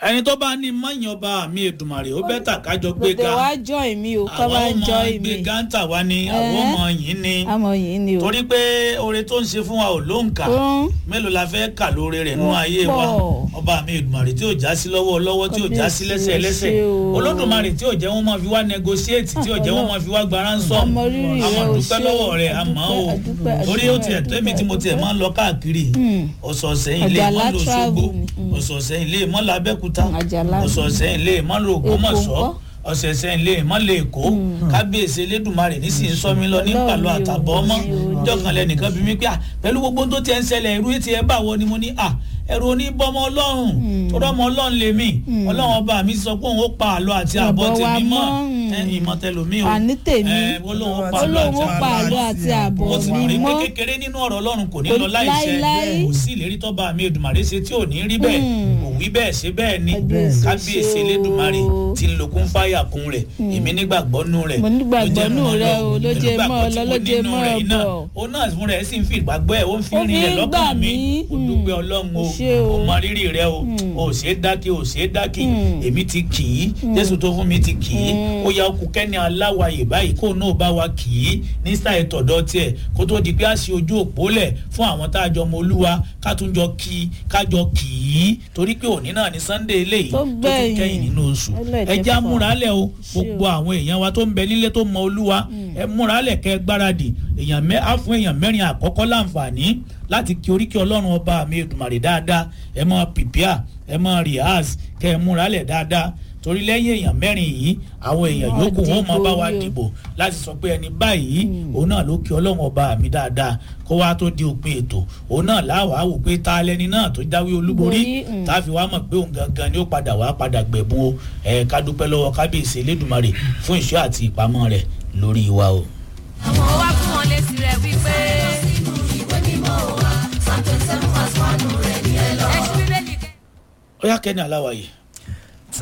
ẹni tó bá ní mọ́yìn ọba mi Èdùmàrè ó bẹ́tà kájọ gbé ga. gbèdé wá join mi o kọ́ bá ń join mi. àwọn ọmọ gbé gántà wa ni àwọn ọmọ yìí ni. àmọ́ yìí ni o. torí pé oore tó ń ṣe fún wa ò ló ń kà. mélòó la fẹ́ kà lóore rẹ̀ nú ayé wa. ọba mi Èdùmàrè tí ò já sí lọ́wọ́ tí ò já sí lẹ́sẹ̀. Olódùmarè tí ò jẹ́ wọ́n máa fi wá negotiate tí ò jẹ́ wọ́n máa fi wá gba ransom. àmọ́ dúpẹ́ lọ́wọ́ rẹ̀ àmọ́ o. torí ó tiẹ̀ tó èmi tí mo tiẹ̀ máa ń lọ káàkiri. ọ̀sọ̀ọ̀sẹ̀ ilé mọ́ l'Òṣogbo ọ̀sọ̀ọ̀sẹ̀ ilé mọ́ l'Abẹ́òkúta ọ̀sọ̀ọ̀sẹ̀ ilé mọ́ l'Ògbómọ̀ṣọ́ ọ̀sẹ̀sẹ̀ ilé mọ́ l'Èkó kábíyèsí Elédùmarè nísìnyí sọ mi lọ ní pàlọ́ àtàbọ̀ ọmọ jọ̀kanlẹ̀ nìkan bí mi pé pẹ̀lú gbogbo tó ti ń ṣẹlẹ̀ irú ètí ẹ bá wọ ni mo ní ẹ̀rù oníbọ́mọ Ọlọ́run tó rọ́mọ Ọlọ́run lèmi Ọlọ́run ọba mi sọ pé òun ó pa àlọ́ àti àbọ̀ tèmi mọ́ ìmọ̀tẹ́lómi o àní tèmi Ọlọ́run pa àlọ́ àti àbọ̀ mo ti mọ̀ rí mi pé mọ́ kékeré nínú ọ̀rọ̀ Ọlọ́run kò ní lọ láìṣẹ kò sí ìlérí tọ́ba mi Èdùmàrè ṣe tí ò ní rí bẹ́ẹ̀ kò wí bẹ́ẹ̀ ṣe bẹ́ẹ̀ ni kábíyèsí Elédùmarè ti ń lokún fáyà kún rẹ̀ èmi nígbàgbọ́ nú rẹ̀ mo nígbàgbọ́ nú rẹ̀ o lóje mọ́ ọ lọ́lọ́jẹ́ mọ́ ọ bọ̀ ó náà fún rẹ̀ sì ń fi ìgbàgbọ́ ẹ̀ ó ń fi rìn rẹ̀ lọ́kàn mi ó dúpẹ́ Ọlọ́run o mọ rírì rẹ o ò ṣe é dákì èmi ti kì í Jésù tó fún mi ti kì í ó yá okùn kẹ́ni aláwàyè báyìí kó náà bá wa kì í ní sáì tọ̀dọ̀ tiẹ̀ kó tó di pé a ṣe ojú òpó lẹ̀ fún àwọn tá a jọ mọ Olúwa ká tún jọ kájọ kì í torí pé òní náà ni Sunday eléyìí tó tún kẹ́yìn nínú oṣù ẹja múralẹ̀ o gbogbo àwọn èèyàn wa tó ń bẹ nílé tó mọ Olúwa ẹ múralẹ̀ kẹ́ gbáradì á fún èèyàn mẹ́rin àkọ́kọ́ láǹfààní láti kí oríkì Ọlọ́run ọba mi Èdùmàrè dáadáa ẹ mọ pìpíà ẹ mọ rìhás kẹ́ ẹ múralẹ̀ dáadáa torí lẹ́yìn èèyàn mẹ́rin yìí àwọn èèyàn yòókù wọn máa bá wa dìbò láti sọ pé ẹni báyìí òun náà ló kí Ọlọ́run ọba mi dáadáa kó wá tó di òpin ètò òun náà láwàá wò pé ta lẹni náà tó jáwé olúborí tá a fi wá mọ̀ pé òun gangan ni ó padà gbẹ̀bùn o ká dúpẹ́ lọ́wọ́ kábíyèsí Elédùmarè fún ìṣọ́ àti ìpamọ́ rẹ̀ lórí wa o. àwọn wá fún wọn lésì rẹ̀ wípé ó yá Kẹ́ni Aláwàyè.